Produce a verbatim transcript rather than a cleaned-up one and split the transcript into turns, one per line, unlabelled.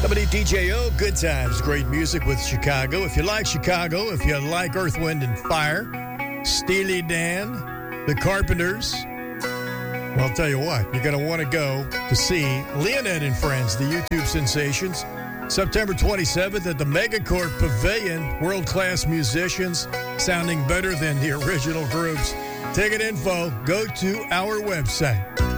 D J O, good times, great music with Chicago. If you like Chicago, if you like Earth, Wind, and Fire, Steely Dan, The Carpenters, well, I'll tell you what, you're going to want to go to see Leonette and Friends, the YouTube sensations, September twenty-seventh at the Megacorp Pavilion. World-class musicians sounding better than the original groups. Ticket info, go to our website.